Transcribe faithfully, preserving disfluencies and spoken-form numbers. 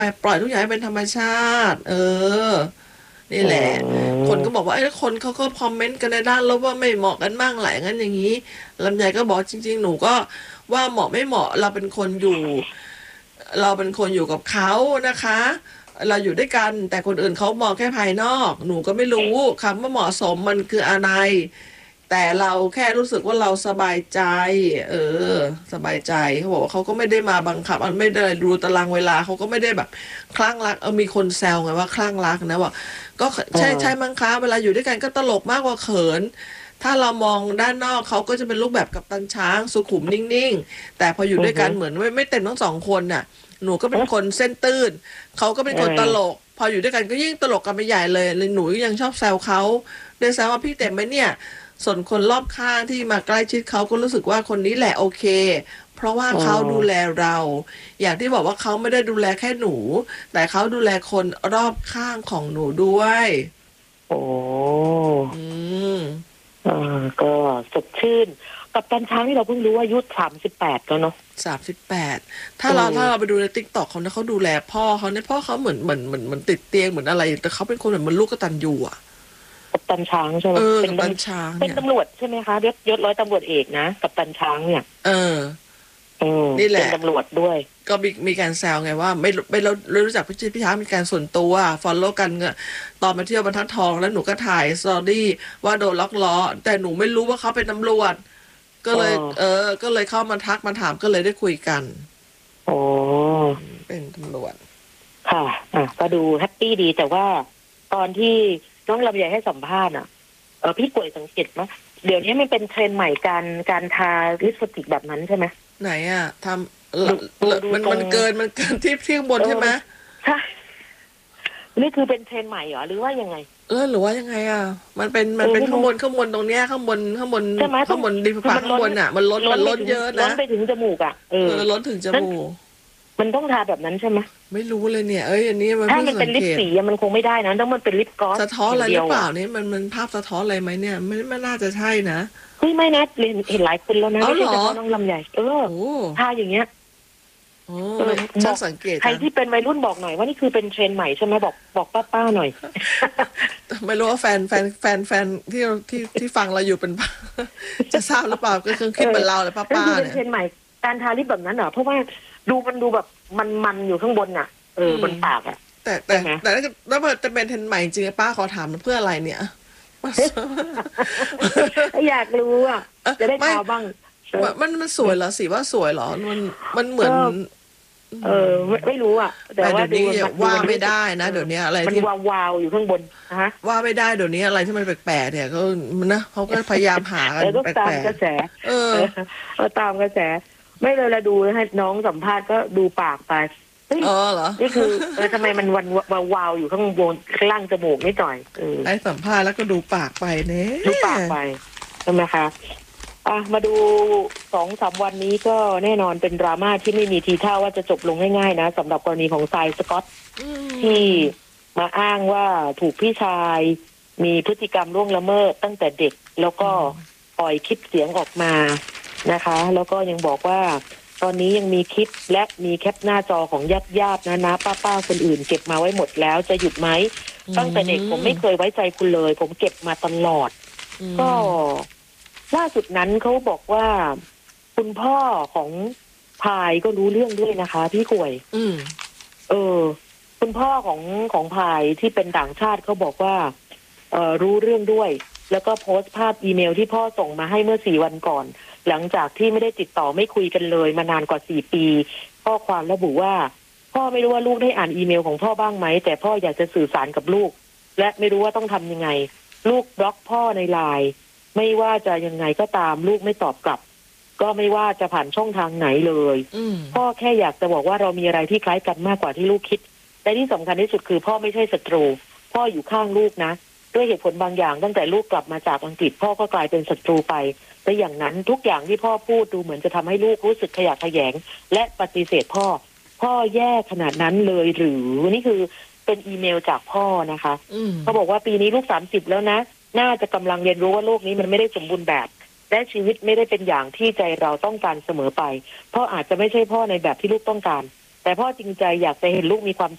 ปล่อยทุกอย่างให้เป็นธรรมชาติ เออ นี่อืแหละ คนก็มบอกว่า เอ๊ะ คนเขาก็คอมเมนต์กันในด้านลบว่าไม่เหมาะกันมั่งแหละ อย่างงั้นอย่างงี้ ลำไยก็บอกจริง ๆ หนูก็ว่าเหมาะไม่เหมาะ เราเป็นคนอยู่ เราเป็นคนอยู่กับเขานะคะ เราอยู่ด้วยกัน แต่คนอื่นเขามองแค่ภายนอก หนูก็ไม่รู้คำว่าเหมาะสมมันคืออะไร แต่เราแค่รู้สึกว่าเราสบายใจ เออ สบายใจ เขาบอกว่าเขาก็ไม่ได้มาบังคับ มันไม่ได้ดูตารางเวลา เขาก็ไม่ได้แบบคลั่งรัก เออ มีคนแซวไงว่าคลั่งรักนะว่า ก็ ขเอใช่ ใช่อมั้งคะ เวลาอยู่ด้วยกันก็ตลกมากกว่าเขิน ถ้าเรามองด้านนอกเขาก็จะเป็นรูปแบบกัปตันช้าง สุขุมนิ่ง ๆ แต่พออยู่อือฮด้วยกัึนเหมือนไม่ ไม่เต็มทั้ง สอง คนน่ะ หนูก็เฮป็นะคนเส้นตื้น เขาก็เป็นคนตลเออก พออยู่ด้วยกันก็ยิ่งตลกกันไปใหญ่เลย เลยหนูยังชอบแซวเขาด้วยซ้ำว่า "พี่เต็มไหมเนี่ย?" ส่วนคนรอบข้างที่มาใกล้ชิดเขาก็รู้สึกว่า คนนี้แหละโอเค เพราะว่าอืเขาดูมแลเรา อย่างที่บอกว่า เขาไม่ได้ดูแลแค่หนู แต่เขาดูแลคนรอบข้างของหนูด้วยโอ้อืมเออ ก็สดชื่น กัปตันช้างนี่เราเพิ่งรู้ว่าอายุ สามสิบแปด แล้วเนาะสามสิบแปด ถ้าเเรา ถ้าออเราไปดูใน TikTok เขานะ เขาดูแลพ่อเขาเนี่ย พ่อเขาเหมือน เหมือน เหมือน เหมือนติดเตียง เหมือนอะไร แต่เขาเป็นคนแบบเหมือนลูกกตัญญูอะกัปตันช้างใช่ไหเม? ออเป็นตกัปตันช้างำ เปเ็นนี่ยตำรวจใช่ไหมคะ? ยศ ยศร้อยตำรวจเอกนะ กัปตันช้างเนี่ยเอออืมนี่แเหปล็นะตำรวจด้วยก็มี มีการแซวไงว่า ไม่ ร ไม่ ร ไม่รู้จักพี่ ช พี่ช้างเป็นการส่วนตัว ฟอลโลว์กัน ง ตอนมาเที่ยวบรรทัดทอง แล้วหนูก็ถ่าย Story ว่าโดนล็อกล้อ แต่หนูไม่รู้ว่าเขาเป็นตำรวจ ก็เลยเออเออ ก็เลยเข้ามาทักมาถาม ก็เลยได้คุยกันอ๋ออืม เป็นตำรวจค่ะ อะ ก็ดูแฮปปีดี แต่ว่าตอนที่น้องลำไยให้สัมภาษณ์อะ เอ่อ พี่ป่วยสังเกตไหม เดี๋ยวนี้มันเป็น trend ใหม่ การ การทาลิปสติกแบบนั้นใช่ไหม? ไหนอะ? ทำ ลดู ดูลดูมันตรงมันเกิน มัน เกิน ที่ ที่ข้างบนเออใช่ไหม? ใช่ นี่คือเป็น trend ใหม่เหรอ หรือว่ายังไง? เออ หรือว่ายังไงอะ มันเป็นเมอันอเป็ไนข้ม่ราูง้บน ข้างบนตรงเนี้ย ข้างบน ข้างบนใช่ไหม? ขต้้อางงบน ริมฝีปคือากมันลข้าง้นบนน่ะ มันล้นลม้ันนไลป้นถึงเยอะนล้ะนไปถึงจมูกอะ เอเอออ ล้นถึงจนั่นมูกมันต้องทาแบบนั้นใช่ไหม? ไม่รู้เลยเนี่ย เอ๊ย อันนี้มันถ้เพาิ่งมันเสป็ันงเลกิปตสีอะมันคงไม่ได้นะ ต้องมันเป็นลิปกลอสสะท้ออยน่อาะงไรเดียวอหรือเปล่าะนี่ มัน มันภาพสะท้อนอะไรไหมเนี่ย? ไม่ ไม่น่าจะใช่นะเฮ้ย ไม่นะ เห็น เห็นหลายคนแล้วนะอ้ไามว่ใเชหร่เฉอ? พาะน้องลำไย เออโอ้โฮทาอย่างเงี้ยอ๋อเอไมอ่ ช่บาอกงสังเกตใครจังที่เป็นวัยรุ่นบอกหน่อยว่า นี่คือเป็น trend ใหม่ใช่ไหม? บอก บอกป้า ๆ หน่อยไม่รู้ว่าแฟน แฟน แฟน แฟนที่เรา ที่ ที่ฟังเราอยู่เป็น จะทราบหรือเปล่า? ก็คงคเิออดเหมือนเราแหละนั่ปน้าคือเๆปเ็นนี่ย trend ใหม่ การทาลิปแบบนั้นเหรอ? เพราะว่าดู มันดูแบบมัน ๆ อยู่ข้างบนน่ะ เอออืมบนปากอะแต่ แใตช่่ไหม? แต่ถ้าเกิด แล้วมันจะเป็น trend ใหม่จริง ๆ ป้าขอถามหน่อย เพื่ออะไรเนี่ย? ก็อยากรู้อะเออจะได้ไม่ทาบ้าง เอมอมัน มันสวยเหรอ? สีว่าสวยเหรอ? มัน มันเหมกือน็อืเออ ไม่มไม่รู้อะ แตแต่่เวด่ีา๋ยวดนูี้มันวดู่ามันไรมู่้สึไกได้นเอะอเดี๋ยวเนี้ย อะไรมันที่วาว ๆ อยู่ข้างบน อะฮะว่าไม่ได้ เดี๋ยวนี้อะไรที่มันแปลก ๆ เนี่ย ก็ มันนะ เขาก็พยายามหากัเนออ ต้องแตาปลกมกระแสๆ เออเออ ก็ตามกระแส ไม่เลย เวลาดูให้น้องสัมภาษณ์ก็ดูปากไป เฮ้ยอ๋อ เหรอ? นี่คือ เออ ทำไมมันวัน ว วาว ๆ อยู่ข้างบน ข้างล่างจมูกนิดหน่อย เออให้สัมภาษณ์แล้วก็ดูปากไปแน่ดูปากไป ใช่ไหมคะ? อะ มาดู สองสาม วันนี้ ก็แน่นอนเป็น drama ที่ไม่มีทีท่าว่าจะจบลงง่าย ๆ นะ สำหรับกรณีของทราย สก็อตอืที่มมาอ้างว่าถูกพี่ชายมีพฤติกรรมล่วงละเมิดตั้งแต่เด็ก แล้วอก็ืมปล่อยคลิปเสียงออกมานะคะ แล้วก็ยังบอกว่า ตอนนี้ยังมีคลิปและมีแคปหน้าจอของญาติ ๆ น้า ๆ ป้า ๆ คนอื่นเก็บมาไว้หมดแล้ว จะหยุดไหม? อืตั้งแต่เด็กผมไม่เคมยไว้ใจคุณเลย ผมเก็บมาตลอดอืก็มล่าสุดนั้นเขาบอกว่า คุณพ่อของพายก็รู้เรื่องด้วยนะคะพี่กวยอืมเออ คุณพ่อของ ของพายที่เป็นต่างชาติเขาบอกว่า เอ่อ รู้เรื่องด้วย แล้วก็โพสต์ภาพอีเมลที่พ่อส่งมาให้เมื่อ สี่ วันก่อน หลังจากที่ไม่ได้ติดต่อไม่คุยกันเลยมานานกว่า สี่ ปี ข้อความระบุว่า พ่อไม่รู้ว่าลูกได้อ่านอีเมลของพ่อบ้างไหม? แต่พ่ออยากจะสื่อสารกับลูก และไม่รู้ว่าต้องทำยังไง? ลูกบล็อกพ่อใน ไลน์ ไม่ว่าจะยังไงก็ตามลูกไม่ตอบกลับ ก็ไม่ว่าจะผ่านช่องทางไหนเลยอืมพ่อแค่อยากจะบอกว่า เรามีอะไรที่คล้ายกันมากกว่าที่ลูกคิด และที่สำคัญที่สุดคือพ่อไม่ใช่ศัตรู พ่ออยู่ข้างลูกนะ ด้วยเหตุผลบางอย่างตั้งแต่ลูกกลับมาจากอังกฤษ พ่อก็กลายเป็นศัตรูไป และอย่างนั้นทุกอย่างที่พ่อพูดดูเหมือนจะทำให้ลูกรู้สึกขยะแขยง และปฏิเสธพ่อ พ่อแย่ขนาดนั้นเลยหรือ? นี่คือเป็นอีเมลจากพ่อนะคะอืมเขาบอกว่าปีนี้ลูก สามสิบ แล้วนะ น่าจะกำลังเรียนรู้ว่าโลกนี้มันไม่ได้สมบูรณ์แบบ และชีวิตไม่ได้เป็นอย่างที่ใจเราต้องการเสมอไป พ่ออาจจะไม่ใช่พ่อในแบบที่ลูกต้องการ แต่พ่อจริงใจอยากจะเห็นลูกมีความ